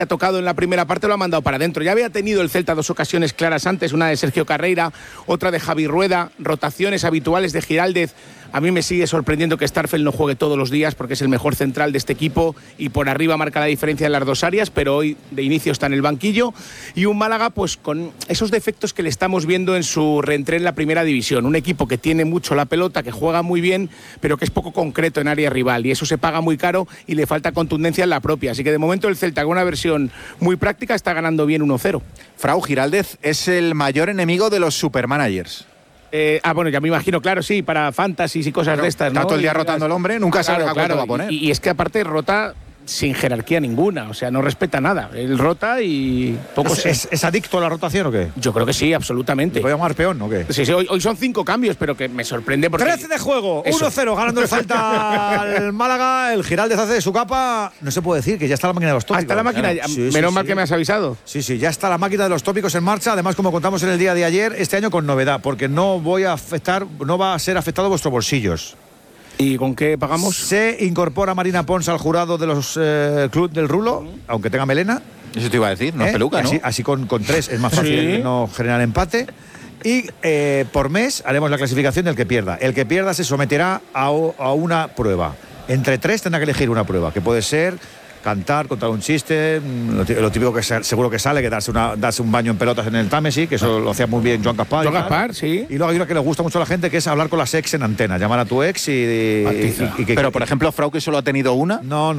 ha tocado en la primera parte lo ha mandado para adentro. Ya había tenido el Celta 2 ocasiones claras antes, una de Sergio Carreira, otra de Javi Rueda, rotaciones habituales de Giraldez. A mí me sigue sorprendiendo que Starfelt no juegue todos los días porque es el mejor central de este equipo y por arriba marca la diferencia en las dos áreas, pero hoy de inicio está en el banquillo. Y un Málaga pues con esos defectos que le estamos viendo en su reentré en la primera división. Un equipo que tiene mucho la pelota, que juega muy bien, pero que es poco concreto en área rival y eso se paga muy caro y le falta contundencia en la propia. Así que de momento el Celta con una versión muy práctica está ganando bien 1-0. Frau, Giraldez es el mayor enemigo de los supermanagers. Bueno, ya me imagino, claro, sí, para fantasies y cosas de estas, ¿no? Está todo el día rotando el hombre, nunca sabe a cuánto va a poner. Y es que aparte rota sin jerarquía ninguna, o sea, no respeta nada. Él rota y poco ¿Es adicto a la rotación o qué? Yo creo que sí, absolutamente. ¿Le voy a llamar peón o qué? Sí, hoy son 5 cambios, pero que me sorprende porque... 13 de juego, 1-0, ganando el Celta al Málaga. El Giraldez hace de su capa. No se puede decir que ya está la máquina de los tópicos. Hasta la máquina, menos mal que me has avisado. Sí, ya está la máquina de los tópicos en marcha. Además, como contamos en el día de ayer, este año con novedad, porque no va a ser afectado vuestros bolsillos. ¿Y con qué pagamos? Se incorpora Marina Pons al jurado de los Club del Rulo, aunque tenga melena. Eso te iba a decir, no es peluca, ¿no? Así con 3 es más fácil no generar empate. Y por mes haremos la clasificación del que pierda. El que pierda se someterá a una prueba. Entre 3 tendrá que elegir una prueba, que puede ser cantar, contar un chiste, lo típico que seguro que sale, que darse un baño en pelotas en el Támesi, que eso lo hacía muy bien Joan Gaspar. Joan Gaspar, sí. Y luego hay una que le gusta mucho a la gente, que es hablar con las ex en antena, llamar a tu ex Pero, por ejemplo, Frau, que solo ha tenido una. No.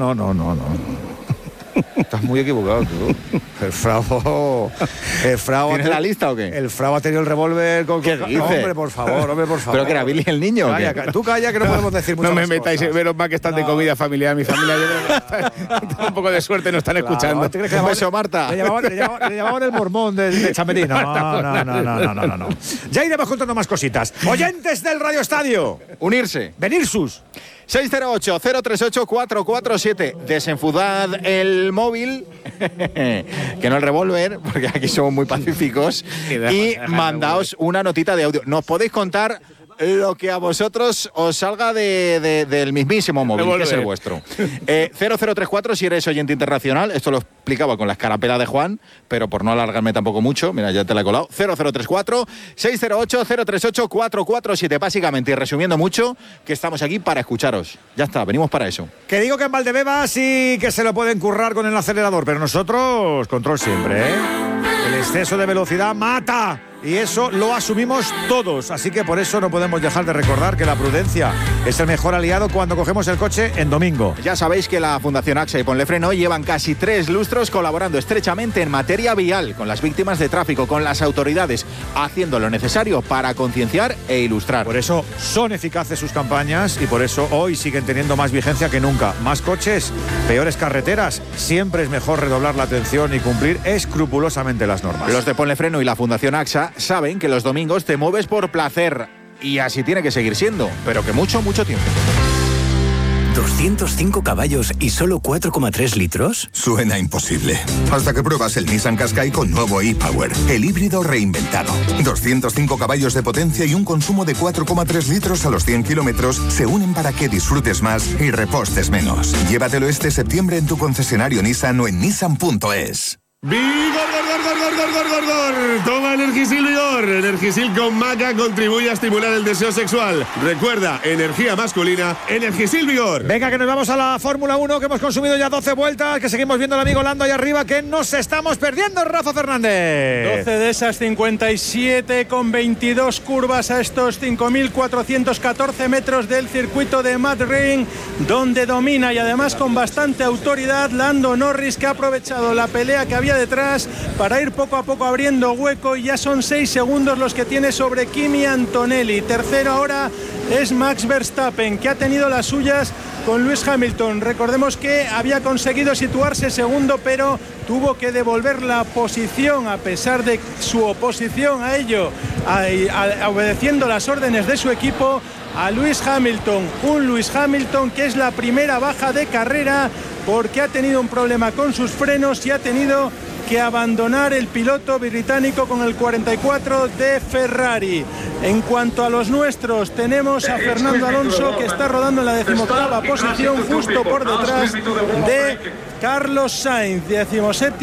Estás muy equivocado tú. El Frau ¿Tienes la lista o qué? El Frau ha tenido el revólver con... ¿Qué dices? Hombre, por favor. ¿Pero que era Billy el niño o qué? Tú calla, que no podemos decir mucho. No me metáis, menos mal que están de comida familiar. Mi familia tengo un poco de suerte, no están escuchando. Un beso, Marta. Le llamaban el mormón de Chamerí. No. Ya iremos contando más cositas. Oyentes del Radio Estadio. Unirse. Venir sus. 608-038-447. Desenfundad el móvil, que no el revólver, porque aquí somos muy pacíficos, y mandaos una notita de audio. Nos podéis contar lo que a vosotros os salga del mismísimo móvil, que es el vuestro. 0034 si eres oyente internacional. Esto lo explicaba con la escarapela de Juan, pero por no alargarme tampoco mucho, mira, ya te la he colado. 0034 608 038 447. Básicamente, y resumiendo mucho, que estamos aquí para escucharos. Ya está, venimos para eso. Que digo que en Valdebebas sí que se lo pueden currar con el acelerador, pero nosotros, control siempre, ¿eh? El exceso de velocidad mata. Y eso lo asumimos todos, así que por eso no podemos dejar de recordar que la prudencia es el mejor aliado cuando cogemos el coche en domingo. Ya sabéis que la Fundación AXA y Ponle Freno llevan casi 3 lustros colaborando estrechamente en materia vial con las víctimas de tráfico, con las autoridades, haciendo lo necesario para concienciar e ilustrar. Por eso son eficaces sus campañas y por eso hoy siguen teniendo más vigencia que nunca. Más coches, peores carreteras. Siempre es mejor redoblar la atención y cumplir escrupulosamente las normas. Los de Ponle Freno y la Fundación AXA saben que los domingos te mueves por placer y así tiene que seguir siendo, pero que mucho tiempo. 205 caballos y solo 4,3 litros. Suena imposible. Hasta que pruebas el Nissan Qashqai con nuevo e-Power, el híbrido reinventado. 205 caballos de potencia y un consumo de 4,3 litros a los 100 kilómetros se unen para que disfrutes más y repostes menos. Llévatelo este septiembre en tu concesionario Nissan o en nissan.es. ¡Vigor! Toma Energisil Vigor. Energisil con maca contribuye a estimular el deseo sexual. Recuerda, energía masculina, Energisil Vigor. Venga, que nos vamos a la Fórmula 1, que hemos consumido ya 12 vueltas, que seguimos viendo al amigo Lando ahí arriba, que nos estamos perdiendo, Rafa Fernández. 12 de esas 57 con 22 curvas a estos 5.414 metros del circuito de Madrid, donde domina y además con bastante autoridad Lando Norris, que ha aprovechado la pelea que había detrás para ir poco a poco abriendo hueco, y ya son 6 segundos los que tiene sobre Kimi Antonelli. Tercero ahora es Max Verstappen, que ha tenido las suyas con Lewis Hamilton. Recordemos que había conseguido situarse segundo, pero tuvo que devolver la posición a pesar de su oposición a ello, obedeciendo las órdenes de su equipo, a Lewis Hamilton. Un Lewis Hamilton que es la primera baja de carrera porque ha tenido un problema con sus frenos y ha tenido que abandonar el piloto británico con el 44 de Ferrari. En cuanto a los nuestros, tenemos a Fernando Alonso, que está rodando en la 18ª posición, justo por detrás de Carlos Sainz, 17º